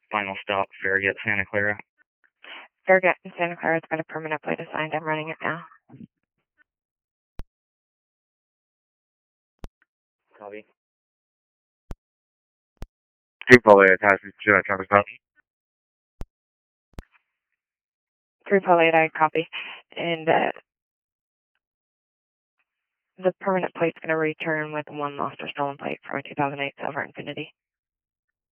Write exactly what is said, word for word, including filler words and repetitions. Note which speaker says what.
Speaker 1: Final stop, Farragut, Santa Clara.
Speaker 2: Farragut in Santa Clara, it's got a permanent plate assigned. I'm running it now.
Speaker 1: Copy.
Speaker 3: Triple eight, attachment to uh, traffic stop.
Speaker 2: three Pole eight, I copy. And uh, the permanent plate's going to return with one lost or stolen plate from a two thousand eight Silver Infiniti.